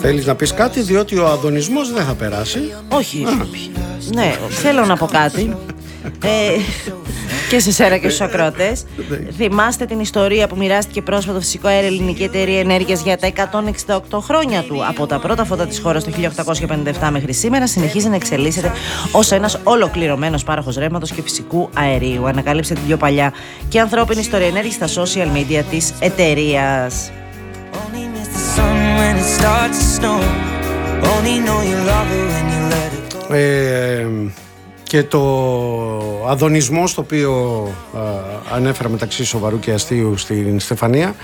Θέλεις να πεις κάτι, διότι ο αδωνισμός δεν θα περάσει. Όχι. Ναι, θέλω να πω κάτι. Και σε σένα και στους ακροατές. Θυμάστε την ιστορία που μοιράστηκε πρόσφατα το Φυσικό Αέριο Ελληνική Εταιρεία Ενέργειας για τα 168 χρόνια του? Από τα πρώτα φώτα της χώρας το 1857 μέχρι σήμερα συνεχίζει να εξελίσσεται ως ένας ολοκληρωμένος πάροχος ρεύματος και φυσικού αερίου. Ανακάλυψε την πιο παλιά και ανθρώπινη ιστορία ενέργειας στα social media της εταιρείας. Και το αδωνισμό στο οποίο ανέφερα μεταξύ σοβαρού και αστείου στην Στεφανία,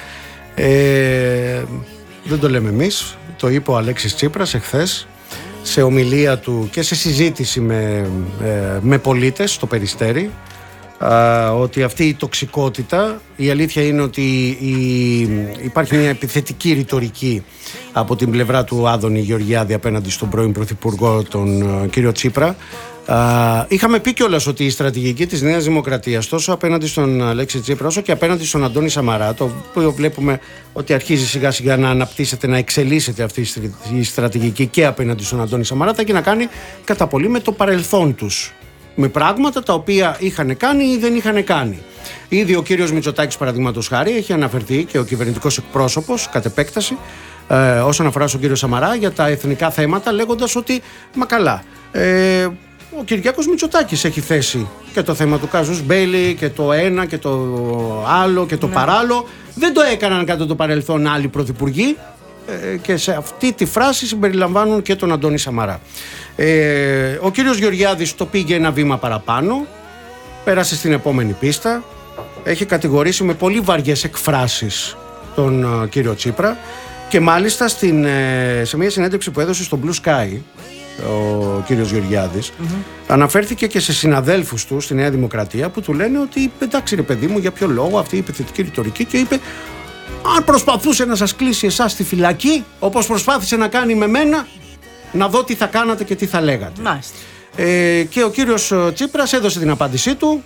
δεν το λέμε εμείς, το είπε ο Αλέξης Τσίπρας εχθές σε ομιλία του και σε συζήτηση με πολίτες στο Περιστέρι, ότι αυτή η τοξικότητα, η αλήθεια είναι ότι υπάρχει μια επιθετική ρητορική από την πλευρά του Άδωνη Γεωργιάδη απέναντι στον πρώην Πρωθυπουργό τον κύριο Τσίπρα. Είχαμε πει κιόλας ότι η στρατηγική της Νέας Δημοκρατίας, τόσο απέναντι στον Αλέξη Τσίπρα όσο και απέναντι στον Αντώνη Σαμαρά, το οποίο βλέπουμε ότι αρχίζει σιγά σιγά να αναπτύσσεται, να εξελίσσεται αυτή η στρατηγική και απέναντι στον Αντώνη Σαμαρά, θα έχει να κάνει κατά πολύ με το παρελθόν τους, με πράγματα τα οποία είχαν κάνει ή δεν είχαν κάνει. Ήδη ο κύριος Μητσοτάκης, παραδείγματος χάρη, έχει αναφερθεί, και ο κυβερνητικός εκπρόσωπος κατ' επέκταση, όσον αφορά στον κύριο Σαμαρά, για τα εθνικά θέματα, λέγοντας ότι μα καλά, ο Κυριάκος Μητσοτάκης έχει θέσει και το θέμα του κάζους Μπέιλι και το ένα και το άλλο και το παράλληλο. Δεν το έκαναν κατά το παρελθόν άλλοι πρωθυπουργοί, και σε αυτή τη φράση συμπεριλαμβάνουν και τον Αντώνη Σαμαρά. Ο κύριος Γεωργιάδης το πήγε ένα βήμα παραπάνω, πέρασε στην επόμενη πίστα, έχει κατηγορήσει με πολύ βαριές εκφράσεις τον κύριο Τσίπρα, και μάλιστα σε μια συνέντευξη που έδωσε στο Blue Sky ο κύριος Γεωργιάδης, αναφέρθηκε και σε συναδέλφους του στη Νέα Δημοκρατία που του λένε ότι εντάξει ρε παιδί μου, για ποιο λόγο αυτή η επιθετική ρητορική, και είπε αν προσπαθούσε να σας κλείσει εσάς στη φυλακή όπως προσπάθησε να κάνει με μένα, να δω τι θα κάνατε και τι θα λέγατε. Και ο κύριος Τσίπρας έδωσε την απάντησή του,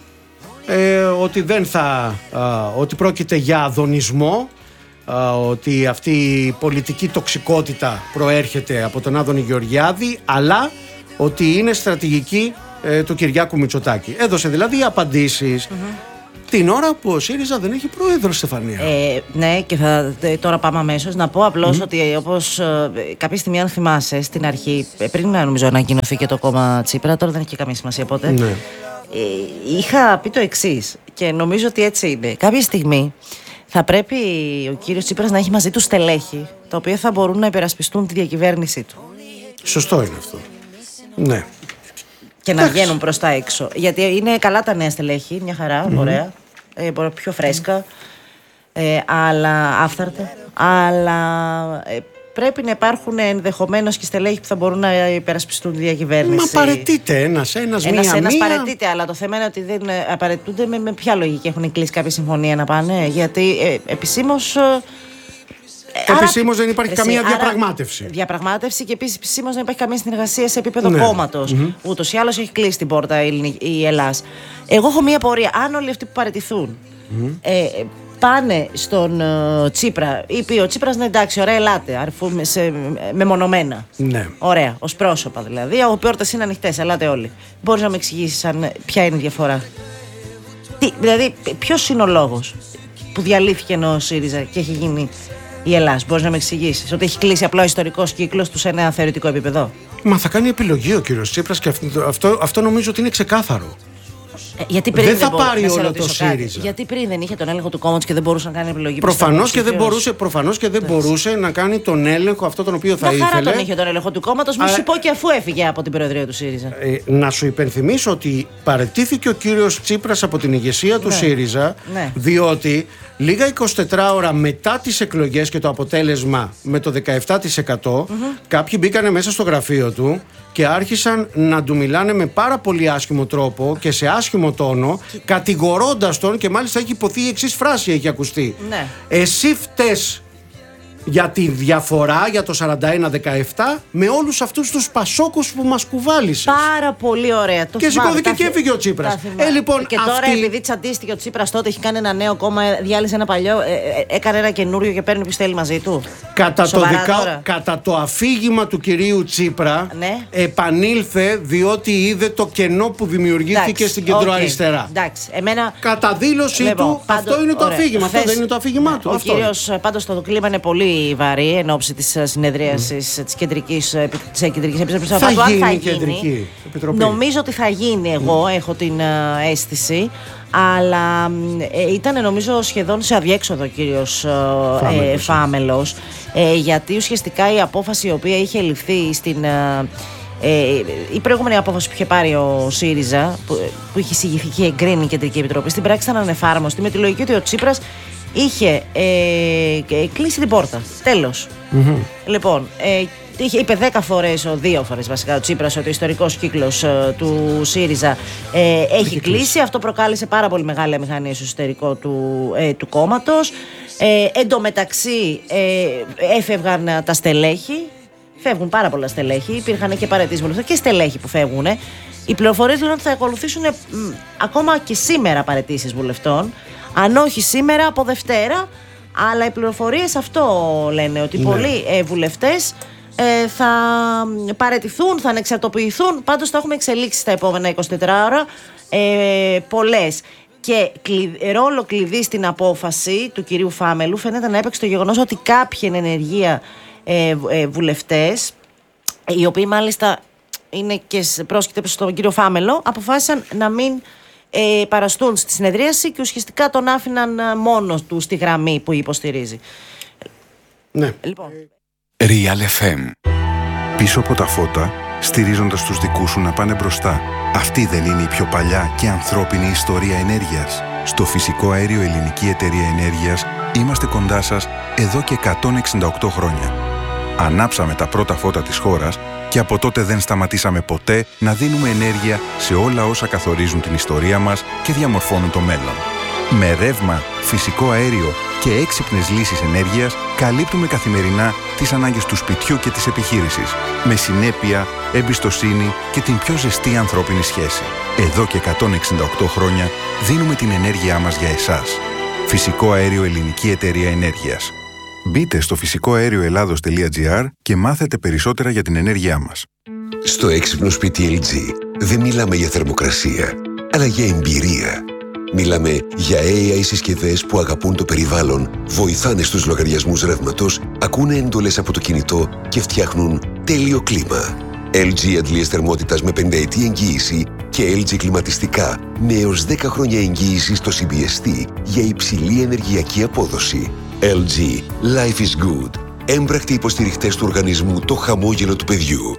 ότι πρόκειται για αδωνισμό, ότι αυτή η πολιτική τοξικότητα προέρχεται από τον Άδωνη Γεωργιάδη, αλλά ότι είναι στρατηγική του Κυριάκου Μητσοτάκη. Έδωσε δηλαδή απαντήσεις την ώρα που ο ΣΥΡΙΖΑ δεν έχει πρόεδρο, Στεφανία. Ναι, και τώρα πάμε αμέσως. Να πω απλώς ότι όπως κάποια στιγμή, αν θυμάσαι, στην αρχή, πριν νομίζω ανακοινωθεί και το κόμμα Τσίπρα, τώρα δεν έχει καμία σημασία πότε, ναι. Είχα πει το εξής, και νομίζω ότι έτσι είναι. Κάποια στιγμή θα πρέπει ο κύριος Τσίπρας να έχει μαζί του στελέχη, τα οποία θα μπορούν να υπερασπιστούν τη διακυβέρνησή του. Σωστό είναι αυτό. Ναι. Και να βγαίνουν προς τα έξω. Γιατί είναι καλά τα νέα στελέχη, μια χαρά, ωραία, πιο φρέσκα, αλλά άφθαρτα. Αλλά πρέπει να υπάρχουν ενδεχομένως και στελέχη που θα μπορούν να υπερασπιστούν τη διακυβέρνηση. Μα απαραίτηται ένας μία. Απαραίτηται, αλλά το θέμα είναι ότι δεν απαραίτηται με ποια λογική έχουν κλείσει κάποια συμφωνία να πάνε. Γιατί επισήμως. Επισήμως δεν υπάρχει καμία διαπραγμάτευση. Διαπραγμάτευση, και επίσης επισήμως δεν υπάρχει καμία συνεργασία σε επίπεδο κόμματος. Ούτως ή άλλως έχει κλείσει την πόρτα η Ελλάς. Εγώ έχω μία πορεία. Αν όλοι αυτοί που παραιτηθούν πάνε στον Τσίπρα, ή πει ο Τσίπρας ναι εντάξει, ωραία, ελάτε, αρφούμε μεμονωμένα. Ναι. Ωραία, ως πρόσωπα δηλαδή. Οι πόρτες είναι ανοιχτές, ελάτε όλοι. Μπορείς να με εξηγήσεις ποια είναι η διαφορά? Δηλαδή, ποιος είναι ο λόγος που διαλύθηκε ο ΣΥΡΙΖΑ και έχει γίνει η Ελλάς? Μπορείς να με εξηγήσεις ότι έχει κλείσει απλά ο ιστορικός κύκλος του σε ένα θεωρητικό επίπεδο? Μα θα κάνει επιλογή ο κύριος Τσίπρας, και αυτό νομίζω ότι είναι ξεκάθαρο. Γιατί πριν δεν θα πάρει όλο το ΣΥΡΙΖΑ. Γιατί πριν δεν είχε τον έλεγχο του κόμματος και δεν μπορούσε να κάνει επιλογή? Προφανώς και δεν μπορούσε να κάνει τον έλεγχο αυτό τον οποίο θα ήθελε. Χαρά τον είχε τον έλεγχο του κόμματος, μου σου πω, και αφού έφυγε από την προεδρία του ΣΥΡΙΖΑ. Να σου υπενθυμίσω ότι παραιτήθηκε ο κύριος Τσίπρας από την ηγεσία του ΣΥΡΙΖΑ, διότι λίγα 24 ώρα μετά τις εκλογές και το αποτέλεσμα με το 17%, κάποιοι μπήκανε μέσα στο γραφείο του και άρχισαν να του μιλάνε με πάρα πολύ άσχημο τρόπο και σε άσχημο τόνο, κατηγορώντας τον, και μάλιστα έχει υποθεί η εξής φράση, έχει ακουστεί. Εσύ φταίς για τη διαφορά, για το 41-17 με όλους αυτούς τους πασόκους που μας κουβάλισες. Πάρα πολύ ωραία. Και σηκώθηκε και έφυγε ο Τσίπρας. Λοιπόν, και τώρα επειδή τσαντίστηκε ο Τσίπρας τότε, έχει κάνει ένα νέο κόμμα, διάλυσε ένα παλιό, έκανε ένα καινούριο και παίρνει ποιος θέλει μαζί του. Κατά το αφήγημα του κυρίου Τσίπρα, ναι, επανήλθε διότι είδε το κενό που δημιουργήθηκε στην κεντροαριστερά. Κατά δήλωσή του, αυτό είναι το αφήγημα. Αυτό δεν είναι το αφήγημά του. Ο κύριος, πάντως το κλίμα είναι πολύ βαρύ εν ώψη της συνεδρίασης της Κεντρικής Επιτροπής. Θα γίνει η Κεντρική Επιτροπή. Νομίζω ότι θα γίνει, εγώ έχω την αίσθηση. Αλλά ήταν νομίζω σχεδόν σε αδιέξοδο ο κύριος Φάμελος, γιατί ουσιαστικά η απόφαση η οποία είχε ληφθεί στην... η προηγούμενη απόφαση που είχε πάρει ο ΣΥΡΙΖΑ, που είχε εισηγηθεί και εγκρίνει η Κεντρική Επιτροπή, στην πράξη ήταν ανεφάρμοστη, με τη λογική ότι ο Τσίπρας είχε κλείσει την πόρτα. Τέλος. Λοιπόν, είπε 10 φορές, 2 φορές βασικά ο Τσίπρας, ότι ο ιστορικός κύκλος του ΣΥΡΙΖΑ έχει κλείσει. Αυτό προκάλεσε πάρα πολύ μεγάλη αμηχανία στο εσωτερικό του κόμματος. Εν τω μεταξύ έφευγαν τα στελέχη. Φεύγουν πάρα πολλά στελέχη. Υπήρχαν και παραιτήσεις βουλευτών και στελέχη που φεύγουν. Οι πληροφορίες λένε ότι θα ακολουθήσουν ακόμα και σήμερα παραιτήσεις βουλευτών. Αν όχι σήμερα, από Δευτέρα. Αλλά οι πληροφορίες αυτό λένε, ότι πολλοί βουλευτές θα παραιτηθούν, θα ανεξαρτοποιηθούν. Πάντως θα έχουμε εξελίξει στα επόμενα 24 ώρα πολλές. Και ρόλο κλειδί στην απόφαση του κυρίου Φάμελου φαίνεται να έπαιξε το γεγονός ότι κάποιοι εν ενεργεία βουλευτές, οι οποίοι μάλιστα είναι και πρόσκειται στον κύριο Φάμελο, αποφάσισαν να μην παραστούν στη συνεδρίαση και ουσιαστικά τον άφηναν μόνος του στη γραμμή που υποστηρίζει. Ναι. Λοιπόν. Real FM. Πίσω από τα φώτα, στηρίζοντας τους δικούς σου να πάνε μπροστά. Αυτή δεν είναι η πιο παλιά και ανθρώπινη ιστορία ενέργειας? Στο Φυσικό Αέριο Ελληνική Εταιρεία Ενέργειας είμαστε κοντά σας εδώ και 168 χρόνια. Ανάψαμε τα πρώτα φώτα της χώρας και από τότε δεν σταματήσαμε ποτέ να δίνουμε ενέργεια σε όλα όσα καθορίζουν την ιστορία μας και διαμορφώνουν το μέλλον. Με ρεύμα, φυσικό αέριο και έξυπνες λύσεις ενέργειας καλύπτουμε καθημερινά τις ανάγκες του σπιτιού και της επιχείρησης, με συνέπεια, εμπιστοσύνη και την πιο ζεστή ανθρώπινη σχέση. Εδώ και 168 χρόνια δίνουμε την ενέργειά μας για εσάς. Φυσικό Αέριο Ελληνική Εταιρεία Ενέργειας. Μπείτε στο φυσικοαέρioελλάδος.gr και μάθετε περισσότερα για την ενέργειά μας. Στο έξυπνο σπίτι LG δεν μιλάμε για θερμοκρασία, αλλά για εμπειρία. Μιλάμε για AI συσκευές που αγαπούν το περιβάλλον, βοηθάνε στους λογαριασμούς ρεύματος, ακούνε εντολές από το κινητό και φτιάχνουν τέλειο κλίμα. LG αντλίες θερμότητας με 50ετή εγγύηση και LG κλιματιστικά με έως 10 χρόνια εγγύηση στο CBST για υψηλή ενεργειακή απόδοση. LG. Life is good. Έμπρακτοι υποστηριχτές του οργανισμού Το Χαμόγελο του Παιδιού.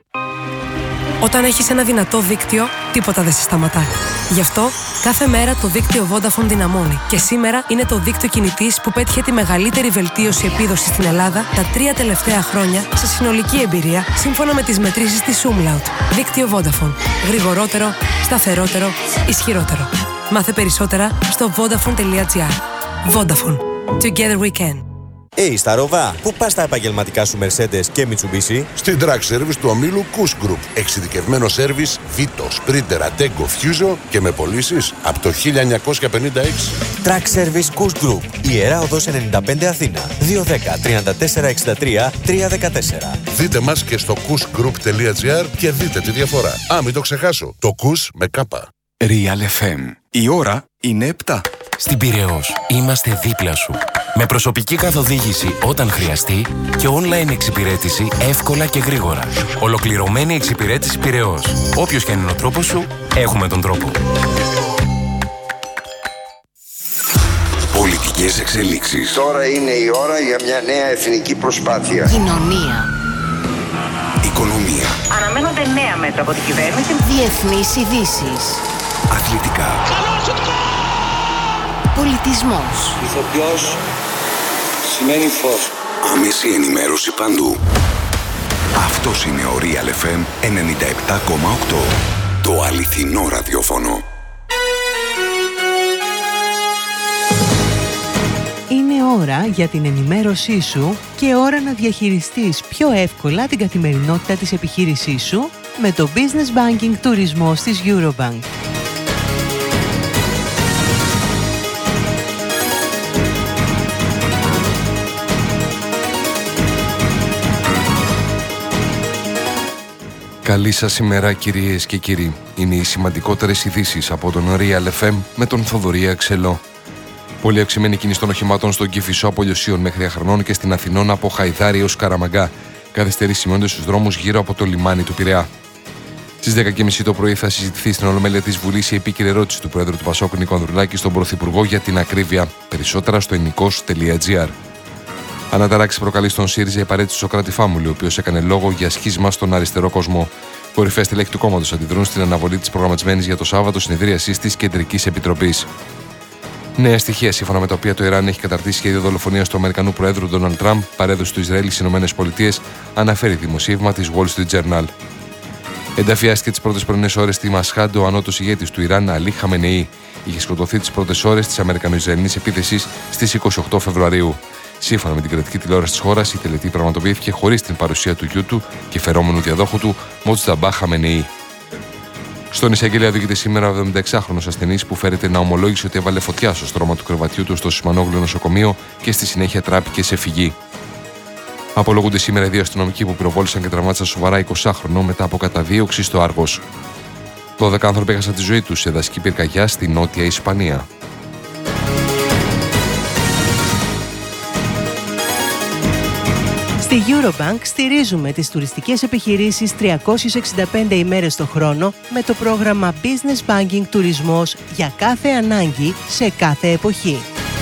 Όταν έχεις ένα δυνατό δίκτυο, τίποτα δεν σε σταματά. Γι' αυτό, κάθε μέρα το δίκτυο Vodafone δυναμώνει. Και σήμερα είναι το δίκτυο κινητής που πέτυχε τη μεγαλύτερη βελτίωση επίδοσης στην Ελλάδα τα 3 τελευταία χρόνια σε συνολική εμπειρία, σύμφωνα με τις μετρήσεις της Umlaut. Δίκτυο Vodafone. Γρηγορότερο, σταθερότερο, ισχυρότερο. Μάθε περισσότερα στο vodafone.gr. Vodafone. Together we can. Στα Ροβά, πού πας τα επαγγελματικά σου Mercedes και Mitsubishi? Στην Track Service του ομίλου Kush Group. Εξειδικευμένο σέρβις Vito, Sprinter, Attego, Fuso και με πωλήσεις από το 1956. Track Service Kush Group. Ιερά Οδός 95 Αθήνα. 210-3463-314. Δείτε μας και στο kushgroup.gr και δείτε τη διαφορά. Μην το ξεχάσω. Το Kush με κάπα. Real FM. Η ώρα είναι 7. Στην Πειραιώς είμαστε δίπλα σου. Με προσωπική καθοδήγηση όταν χρειαστεί και online εξυπηρέτηση εύκολα και γρήγορα. Ολοκληρωμένη εξυπηρέτηση Πειραιώς. Όποιος και αν είναι ο τρόπος σου, έχουμε τον τρόπο. Πολιτικές εξελίξεις. Τώρα είναι η ώρα για μια νέα εθνική προσπάθεια. Κοινωνία. Οικονομία. Αναμένονται νέα μέτρα από την κυβέρνηση. Διεθνείς ειδήσεις. Αθλητικά. Πολιτισμός. Ηθοποιός σημαίνει φως. Άμεση ενημέρωση παντού. Αυτός είναι ο Real FM 97,8. Το αληθινό ραδιόφωνο. Είναι ώρα για την ενημέρωσή σου και ώρα να διαχειριστείς πιο εύκολα την καθημερινότητα της επιχείρησής σου με το Business Banking Τουρισμός της Eurobank. Καλή σας ημέρα κυρίες και κύριοι. Είναι οι σημαντικότερες ειδήσεις από τον Real FM με τον Θοδωρή Αξελό. Πολύ αυξημένη κίνηση των οχημάτων στον Κηφισό από Λιωσίων μέχρι Αχρανών και στην Αθηνών από Χαϊδάρη έως Καραμαγκά. Καθυστερήσεις σημειώνονται στους δρόμους γύρω από το λιμάνι του Πειραιά. Στις 10.30 το πρωί θα συζητηθεί στην Ολομέλεια της Βουλής η επίκαιρη ερώτηση του Πρόεδρου του Πασόκ Νίκο Ανδρουλάκη στον Πρωθυπουργό για την ακρίβεια. Περισσότερα στο ενικός.gr. Αναταράξει προκαλεί στον ΣΥΡΙΖΑ η παρέτηση του Σωκράτη Φάμουλη, ο οποίος έκανε λόγο για σχίσμα στον αριστερό κόσμο. Κορυφαία στελέχη του κόμματος αντιδρούν στην αναβολή της προγραμματισμένης για το Σάββατο συνεδρίασης της Κεντρικής Επιτροπής. Νέα στοιχεία σύμφωνα με τα οποία το Ιράν έχει καταρτήσει σχέδιο δολοφονίας του Αμερικανού Προέδρου Ντόναλντ Τραμπ, παρέδωσε του Ισραήλ στις ΗΠΑ, αναφέρει δημοσίευμα της Wall Street Journal. Ενταφιάστηκε τις πρώτες πρωινές ώρες στη Μασχάντ ο ανώτος ηγέτης του Ιράν, Αλί Χαμενεή. Είχε σκοτωθεί τις πρώτες ώρες της Αμερικανο-Ισραηλινής επίθεσης στις 28 Φεβρουαρίου. Σύμφωνα με την κρατική τηλεόραση της χώρας, η τελετή πραγματοποιήθηκε χωρίς την παρουσία του γιού του και φερόμενου διαδόχου του, Μοτζταμπά Χαμενεή. Στον εισαγγελέα οδηγείται σήμερα ο 76χρονος ασθενής που φέρεται να ομολόγησε ότι έβαλε φωτιά στο στρώμα του κρεβατιού του στο Σιμανόγλου νοσοκομείο και στη συνέχεια τράπηκε σε φυγή. Απολογούνται σήμερα οι δύο αστυνομικοί που πυροβόλησαν και τραυμάτισαν σοβαρά 20χρονο μετά από καταδίωξη στο Άργος. 12 άνθρωποι έχασαν τη ζωή τους σε δασική πυρκαγιά στη νότια Ισπανία. Στη Eurobank στηρίζουμε τις τουριστικές επιχειρήσεις 365 ημέρες το χρόνο με το πρόγραμμα Business Banking Τουρισμός για κάθε ανάγκη σε κάθε εποχή.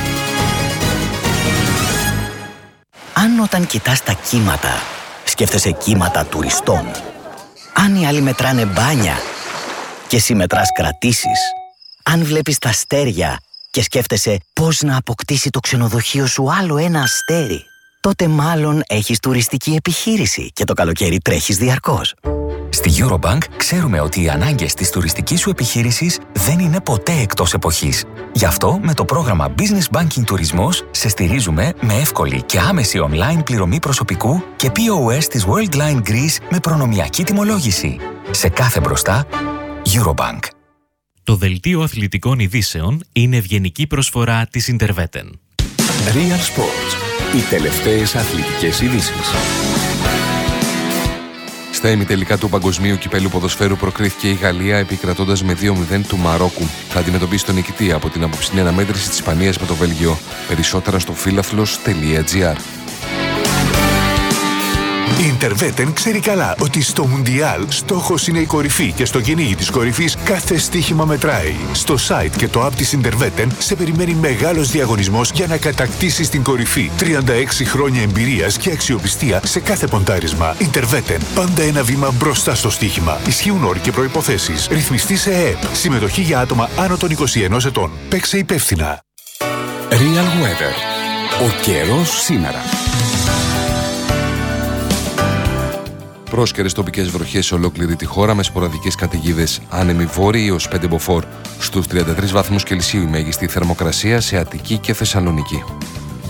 Αν όταν κοιτάς τα κύματα, σκέφτεσαι κύματα τουριστών. Αν οι άλλοι μετράνε μπάνια και εσύ μετράς κρατήσεις. Αν βλέπεις τα αστέρια και σκέφτεσαι πώς να αποκτήσει το ξενοδοχείο σου άλλο ένα αστέρι, τότε μάλλον έχεις τουριστική επιχείρηση και το καλοκαίρι τρέχεις διαρκώς. Στη Eurobank ξέρουμε ότι οι ανάγκες της τουριστικής σου επιχείρησης δεν είναι ποτέ εκτός εποχής. Γι' αυτό με το πρόγραμμα Business Banking Τουρισμός σε στηρίζουμε με εύκολη και άμεση online πληρωμή προσωπικού και POS της Worldline Greece με προνομιακή τιμολόγηση. Σε κάθε μπροστά, Eurobank. Το δελτίο αθλητικών ειδήσεων είναι ευγενική προσφορά της Interveten. Real Sports. Οι τελευταίες αθλητικές ειδήσεις. Στα ημιτελικά του Παγκοσμίου Κυπέλλου Ποδοσφαίρου προκρίθηκε η Γαλλία επικρατώντας με 2-0 του Μαρόκου. Θα αντιμετωπίσει τον νικητή από την απόψινή αναμέτρηση της Ισπανίας με το Βέλγιο. Περισσότερα στο φίλαθλος.gr. Η Interveten ξέρει καλά ότι στο Μουντιάλ στόχος είναι η κορυφή και στο κυνήγι της κορυφής κάθε στοίχημα μετράει. Στο site και το app της Interveten σε περιμένει μεγάλος διαγωνισμός για να κατακτήσεις την κορυφή. 36 χρόνια εμπειρίας και αξιοπιστία σε κάθε ποντάρισμα. Interveten. Πάντα ένα βήμα μπροστά στο στοίχημα. Ισχύουν όροι και προϋποθέσεις. Ρυθμιστή σε ΕΕΠ. Συμμετοχή για άτομα άνω των 21 ετών. Παίξε υπεύθυνα. Real Weather. Ο καιρός σήμερα. Πρόσκαιρες τοπικές βροχές σε ολόκληρη τη χώρα με σποραδικές καταιγίδες. Άνεμοι βόρειοι έως 5 μποφόρ. Στους 33 βαθμούς Κελσίου η μέγιστη θερμοκρασία σε Αττική και Θεσσαλονίκη.